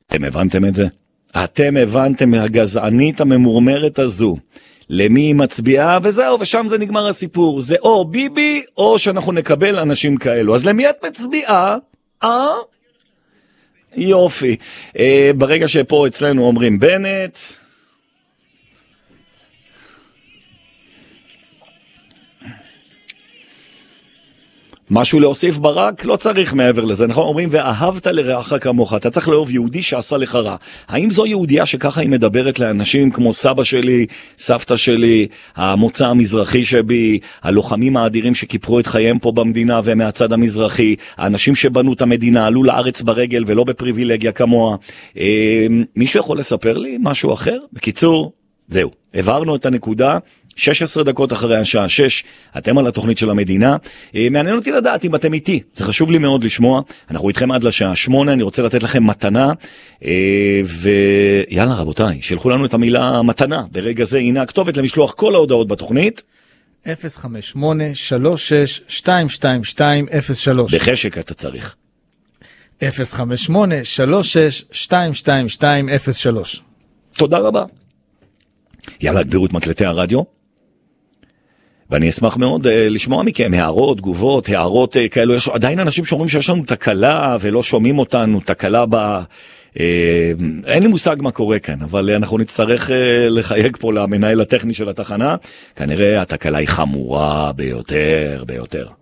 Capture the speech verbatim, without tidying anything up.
אתם הבנתם את זה? אתם הבנתם הגזענית הממורמרת הזו. למי היא מצביעה, וזהו, ושם זה נגמר הסיפור. זה או ביבי, או שאנחנו נקבל אנשים כאלו. אז למי את מצביעה? אה? יופי. אה, ברגע שפה אצלנו אומרים בנט... משהו להוסיף ברק, לא צריך מעבר לזה, נכון? אומרים, ואהבת לרעך כמוך, אתה צריך לאהוב יהודי שעשה לך רע. האם זו יהודייה שככה היא מדברת לאנשים כמו סבא שלי, סבתא שלי, המוצא המזרחי שבי, הלוחמים האדירים שכיפרו את חייהם פה במדינה ומהצד המזרחי, האנשים שבנו את המדינה, עלו לארץ ברגל ולא בפריבילגיה כמוה. אה, מישהו יכול לספר לי משהו אחר? בקיצור, זהו, עברנו את הנקודה, שש עשרה דקות אחרי השעה שש, אתם על התוכנית של המדינה. מעניין אותי לדעת אם אתם איתי, זה חשוב לי מאוד לשמוע. אנחנו איתכם עד לשעה שמונה, אני רוצה לתת לכם מתנה, ויאללה רבותיי, שלחו לנו את המילה מתנה. ברגע זה הנה הכתובת למשלוח כל ההודעות בתוכנית. אפס חמש שמונה שלוש שש שתיים שתיים שתיים אפס שלוש. בחשק אתה צריך. אפס חמש שמונה שלוש שש שתיים שתיים שתיים אפס שלוש. תודה רבה. יאללה, הגבירו את מקלטי הרדיו. ואני אשמח מאוד uh, לשמוע מכם הערות, תגובות, הערות uh, כאלו. יש עדיין אנשים שאומרים שיש לנו תקלה ולא שומעים אותנו, תקלה ב... Uh, אין לי מושג מה קורה כאן, אבל uh, אנחנו נצטרך uh, לחייג פה למנהל הטכני של התחנה. כנראה התקלה היא חמורה ביותר, ביותר.